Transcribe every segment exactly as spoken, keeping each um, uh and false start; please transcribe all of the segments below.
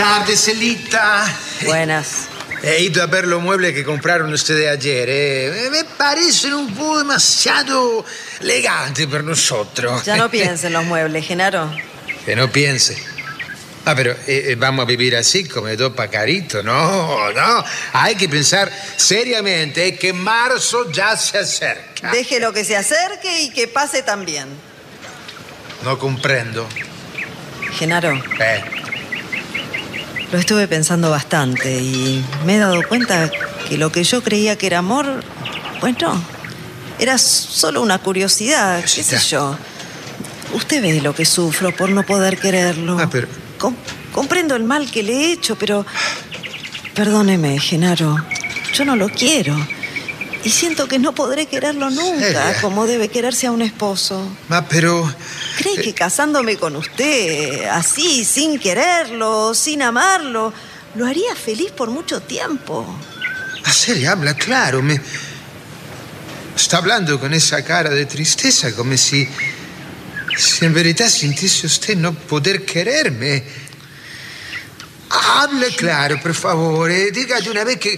Tardes, Celita. Buenas. He ido a ver los muebles que compraron ustedes ayer. Eh. Me parecen un poco demasiado elegantes para nosotros. Ya no piense en los muebles, Genaro. Que no piense. Ah, pero eh, vamos a vivir así, como dos pacaritos. No, no. Hay que pensar seriamente que marzo ya se acerca. Déjelo que se acerque y que pase también. No comprendo. Genaro. Eh. Lo estuve pensando bastante y me he dado cuenta que lo que yo creía que era amor, pues no. Era solo una curiosidad, qué sé yo. Usted ve lo que sufro por no poder quererlo. Ah, pero... Com- comprendo el mal que le he hecho, pero... Perdóneme, Genaro. Yo no lo quiero. Y siento que no podré quererlo nunca, como debe quererse a un esposo. Ah, pero... ¿Cree eh... que casándome con usted, así, sin quererlo, sin amarlo, lo haría feliz por mucho tiempo? ¿A serio? Habla claro. Me... Está hablando con esa cara de tristeza, como si... Si en verità sintiese usted no poder quererme. Hable claro, por favore. Diga de una vez que...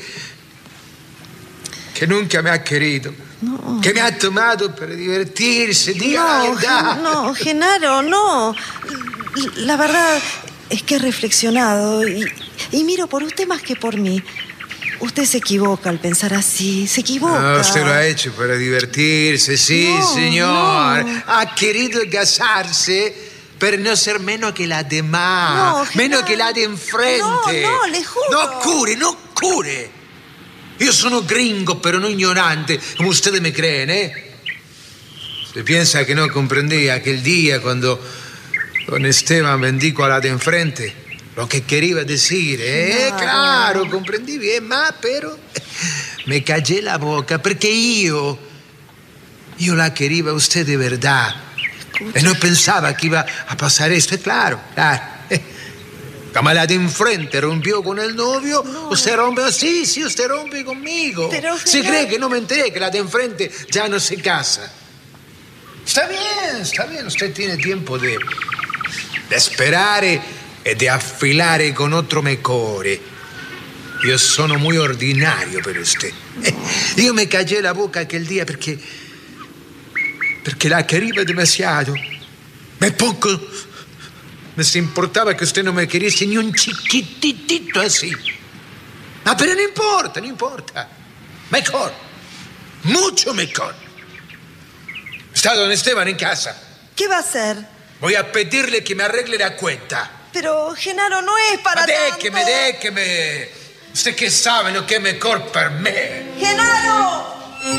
que nunca me ha querido. No. Que me ha tomado para divertirse. Diga la No, verdad. no, Genaro, no. La verdad es que he reflexionado y, y miro por usted más que por mí. Usted se equivoca al pensar así, se equivoca. No, usted lo ha hecho para divertirse, sí, no, señor. No. Ha querido casarse per no ser menos que la demás, no, menos que la de enfrente. No, no, le juro. No cure, no cure. Io sono gringo, pero no ignorante, como ustedes me creen, ¿eh? Se piensa que no comprendí aquel día cuando don Esteban bendijo a la de enfrente. Lo que quería decir, ¿eh? No, claro, no. comprendí bien, ma, pero me callé la boca perché io, io la quería a usted de verdad. Escucha. Y no pensaba que iba a pasar esto, claro, claro. Como la de enfrente rompió con el novio, No. usted rompe, sí, sí, usted rompe conmigo. Pero, ¿Se Genaro... cree que no me enteré que la de enfrente ya no se casa? Está bien, está bien, usted tiene tiempo de, de esperar y di affilare con otro mejore. Io sono muy ordinario per usted. Io me callé la boca aquel día perché perché la quería demasiado. Me poco me se importaba que usted no me queriese ni un chiquititito así. Ah, pero no importa, no importa. Mejor, mucho mejor. Está don Esteban en casa. ¿Qué va a hacer? Voy a pedirle que me arregle la cuenta. Pero, Genaro, no es para tanto. Déjeme, déjeme. Usted que sabe lo que es mejor para mí. ¡Genaro!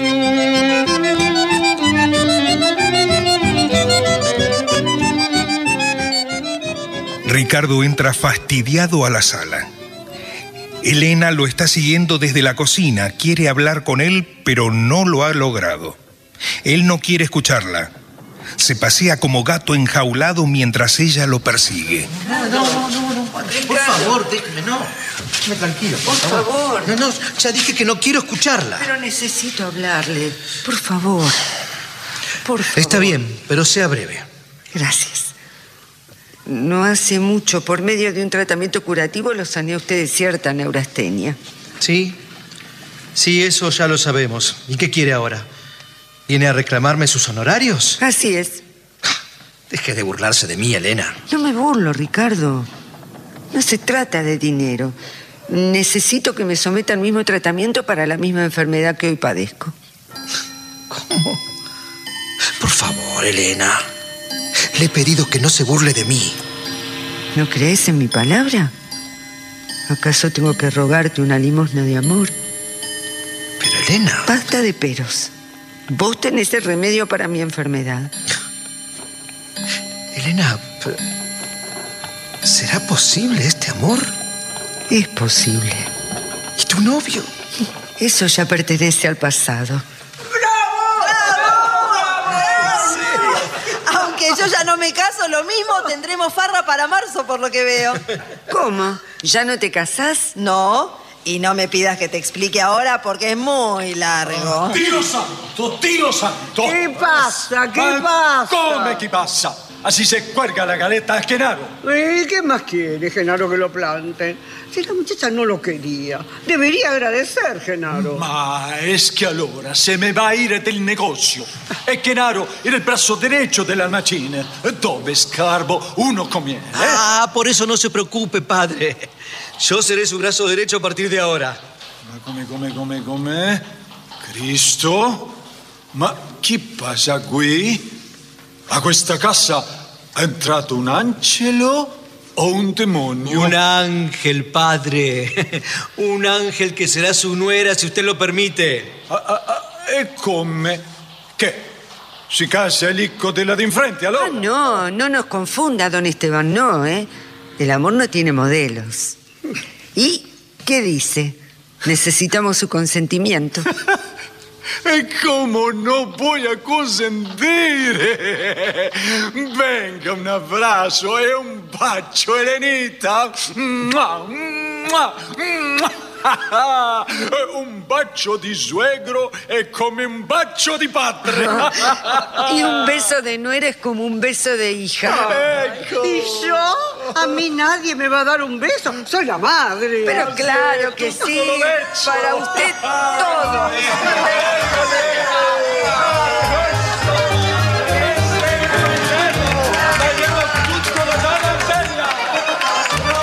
Ricardo entra fastidiado a la sala. Elena lo está siguiendo desde la cocina. Quiere hablar con él, pero no lo ha logrado. Él no quiere escucharla. Se pasea como gato enjaulado mientras ella lo persigue. No, no, no, no. Por favor, déjeme, no. Déjeme tranquilo, por, por favor. favor. No, no, ya dije que no quiero escucharla. Pero necesito hablarle. Por favor. Por favor. Está bien, pero sea breve. Gracias. No hace mucho, por medio de un tratamiento curativo, lo sané a usted de cierta neurastenia. Sí, sí, eso ya lo sabemos. ¿Y qué quiere ahora? ¿Viene a reclamarme sus honorarios? Así es. Deje de burlarse de mí, Elena. No me burlo, Ricardo. No se trata de dinero. Necesito que me someta al mismo tratamiento para la misma enfermedad que hoy padezco. ¿Cómo? Por favor, Elena. Le he pedido que no se burle de mí. ¿No crees en mi palabra? ¿Acaso tengo que rogarte una limosna de amor? Pero, Elena... Basta de peros. Vos tenés el remedio para mi enfermedad. Elena, ¿será posible este amor? Es posible. ¿Y tu novio? Eso ya pertenece al pasado. Aunque yo ya no me caso, lo mismo tendremos farra para marzo, por lo que veo. ¿Cómo? ¿Ya no te casás? No, y no me pidas que te explique ahora porque es muy largo. Dio santo, Dio santo! ¿Qué pasa? ¿Qué Ma pasa? Come che passa? Así se cuelga la galeta a Genaro. ¿Y qué más quiere, Genaro, que lo planten? Si la muchacha no lo quería, debería agradecer, Genaro. Ma es che allora se me va a ir del negozio. E Genaro era il braccio derecho dell'almacene. Dove scarbo uno conviene. ¿eh? Ah, por eso no se preocupe, padre. Yo seré su brazo derecho a partir de ahora. Ma come, come, come, come? Cristo? Ma chi passa qui? A questa casa è entrato un angelo o un demonio? Un ángel, padre. Un ángel que será su nuera, si usted lo permite. Ah, ah, ah, e come? Che? Si casa el hijo de la de enfrente, allora? Ah, no, no nos confunda, don Esteban, no, ¿eh? El amor no tiene modelos. ¿Y qué dice? Necesitamos su consentimiento. E come non voy a consentire? Venga, un abbraccio e un bacio, Elenita. Mua, mua, mua. Un bacio di suegro è come un bacio di padre. Y un beso de nuera es como un beso de hija. Ecco. ¿Y yo? A mí nadie me va a dar un beso. Soy la madre. Pero claro que sí, para usted todo.